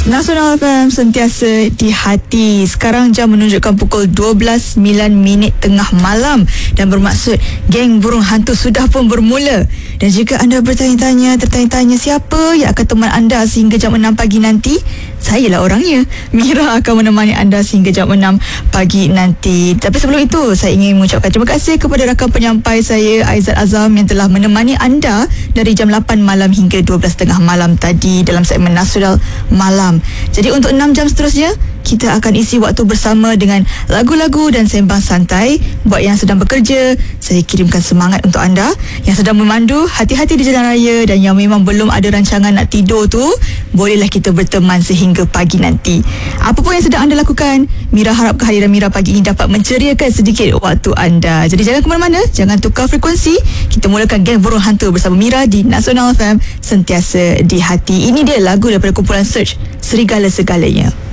Nasional FM sentiasa di hati. Sekarang jam menunjukkan pukul 12.09 tengah malam dan bermaksud geng burung hantu sudah pun bermula. Dan jika anda tertanya-tanya siapa yang akan teman anda sehingga jam 6 pagi nanti, sayalah orangnya. Mira akan menemani anda sehingga jam 6 pagi nanti. Tapi sebelum itu, saya ingin mengucapkan terima kasih kepada rakan penyampai saya, Aizat Azam, yang telah menemani anda dari jam 8 malam hingga 12.30 malam tadi dalam segmen Nasional Malam. Jadi untuk 6 jam seterusnya, kita akan isi waktu bersama dengan lagu-lagu dan sembang santai. Buat yang sedang bekerja, saya kirimkan semangat untuk anda. Yang sedang memandu, hati-hati di jalan raya. Dan yang memang belum ada rancangan nak tidur tu, bolehlah kita berteman sehingga pagi nanti. Apa pun yang sedang anda lakukan, Mira harap kehadiran Mira pagi ini dapat menceriakan sedikit waktu anda. Jadi jangan ke mana-mana, jangan tukar frekuensi. Kita mulakan Geng Burung Hantu bersama Mira di Nasional FM, sentiasa di hati. Ini dia lagu daripada kumpulan Search, Serigala Segalanya.